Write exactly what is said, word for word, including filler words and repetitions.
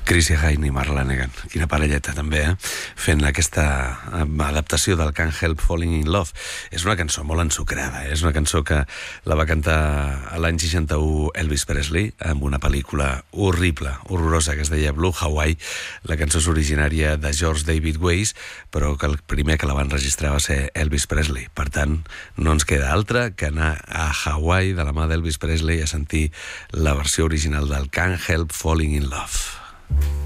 Chrissie Hynde i Mark Lanegan, quina parelleta també, eh? Fent aquesta adaptació del Can't Help Falling in Love. És una cançó molt ensucrada, eh? És una cançó que la va cantar l'any seixanta-u Elvis Presley amb una pel·lícula horrible, horrorosa, que es deia Blue Hawaii. La cançó és originària de George David Weiss, però que el primer que la va enregistrar va ser Elvis Presley. Per tant, no ens queda altra que anar a Hawaii de la mà d'Elvis Presley a sentir la versió original del Can't Help Falling in Love.